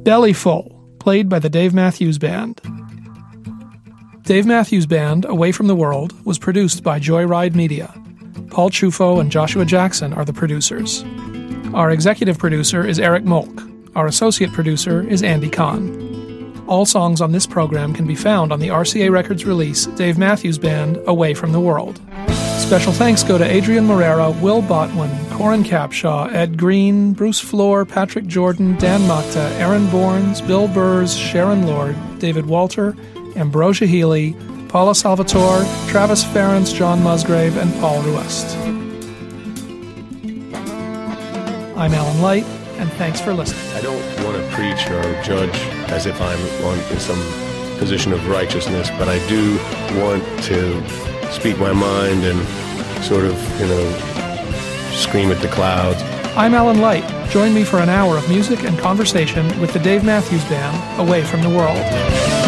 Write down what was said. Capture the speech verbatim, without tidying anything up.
Bellyful, played by the Dave Matthews Band. Dave Matthews Band, Away from the World, was produced by Joyride Media. Paul Chufo and Joshua Jackson are the producers. Our executive producer is Eric Molk. Our associate producer is Andy Kahn. All songs on this program can be found on the R C A Records release, Dave Matthews Band, Away from the World. Special thanks go to Adrian Morera, Will Botwin, Corin Capshaw, Ed Green, Bruce Floor, Patrick Jordan, Dan Makta, Aaron Bournes, Bill Burrs, Sharon Lord, David Walter, Ambrosia Healy, Paula Salvatore, Travis Ference, John Musgrave, and Paul Ruest. I'm Alan Light, and thanks for listening. I don't want to preach or judge as if I'm on, in some position of righteousness, but I do want to speak my mind and sort of, you know, scream at the clouds. I'm Alan Light. Join me for an hour of music and conversation with the Dave Matthews Band, Away from the World.